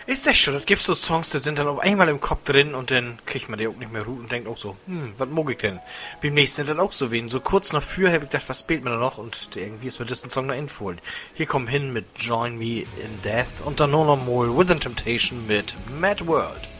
Ist echt schon, das gibt so Songs, die sind dann auf einmal im Kopf drin und dann kriegt man die auch nicht mehr ruht und denkt auch so, was mag ich denn? Beim nächsten dann auch so wen. So kurz nach für habe ich gedacht, was spielt man da noch? Und irgendwie ist mir das ein Song noch empfohlen. Hier kommen hin mit Join Me in Death und dann nur noch mal Within Temptation mit Mad World.